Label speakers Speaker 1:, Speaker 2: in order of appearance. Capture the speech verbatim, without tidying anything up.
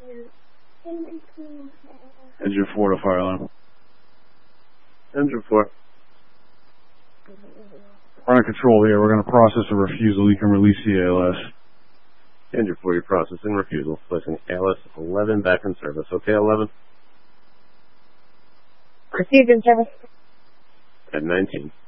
Speaker 1: Engine four to fire alarm.
Speaker 2: Engine four.
Speaker 1: We're on control here. We're going to process a refusal. You can release the A L S.
Speaker 2: Engine four, you're processing refusal. Placing A L S eleven back in service. Okay, eleven?
Speaker 3: Received in service.
Speaker 2: At nineteen.